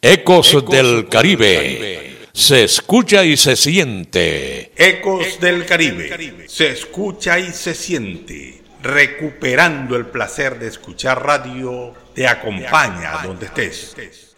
Ecos del Caribe. Se escucha y se siente. Ecos del Caribe. Se escucha y se siente. Recuperando el placer de escuchar radio, te acompaña donde estés.